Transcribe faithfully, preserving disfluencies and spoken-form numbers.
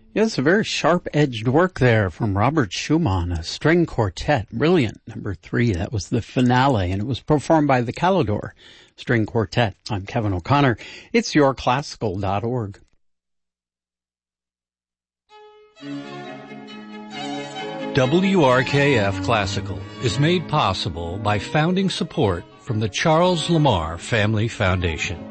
Yes, a very sharp-edged work there from Robert Schumann, a string quartet. Brilliant. Number three, that was the finale, and it was performed by the Calidor String Quartet. I'm Kevin O'Connor. It's your classical dot org. W R K F Classical is made possible by founding support from the Charles Lamar Family Foundation.